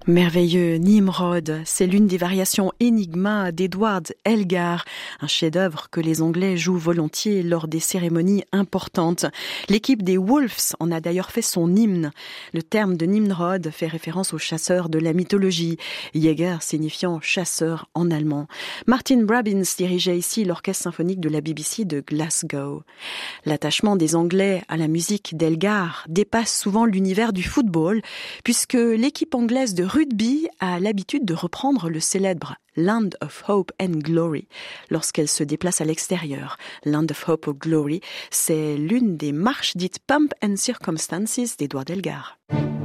Merveilleux Nimrod, c'est l'une des variations Enigma d'Edward Elgar, un chef-d'œuvre que les Anglais jouent volontiers lors des cérémonies importantes. L'équipe des Wolves en a d'ailleurs fait son hymne. Le terme de Nimrod fait référence aux chasseurs de la mythologie, Jäger signifiant chasseur en allemand. Martin Brabbins dirigeait ici l'orchestre symphonique de la BBC de Glasgow. L'attachement des Anglais à la musique d'Elgar dépasse souvent l'univers du football, puisque l'équipe anglaise de rugby a l'habitude de reprendre le célèbre Land of Hope and Glory lorsqu'elle se déplace à l'extérieur. Land of Hope and Glory, c'est l'une des marches dites Pomp and Circumstances d'Edward Elgar.